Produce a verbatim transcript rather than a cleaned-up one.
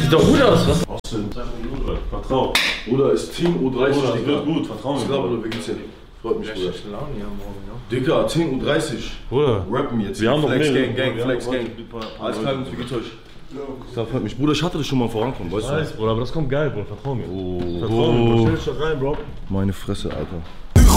Sieht doch gut aus, was? Vertrau. Bruder, ist zehn Uhr dreißig. Bruder, das wird gut, vertrau mir. Bruder, wie geht's dir? Freut mich, Bruder. Laune hier morgen, ne? Digga, zehn Uhr dreißig. Bruder, rappen jetzt. wir haben noch Flex mehr. Gang, Gang, Flex Gang. Alles klar, wie geht's euch? Das freut mich. Bruder, ich hatte das schon mal vorankommen, weißt du? Weiß, Bruder, aber das kommt geil, Bruder, vertrau mir. Oh. Vertrau mir, Bro. Stell dich doch rein, Bro. Meine Fresse, Alter.